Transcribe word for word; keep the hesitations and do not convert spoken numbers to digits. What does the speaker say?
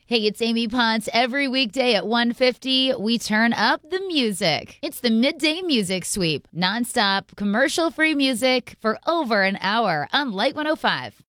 Hey, it's Amy Ponce. Every weekday at one fifty, we turn up the music. It's the Midday Music Sweep. Nonstop, commercial-free music for over an hour on Light one oh five.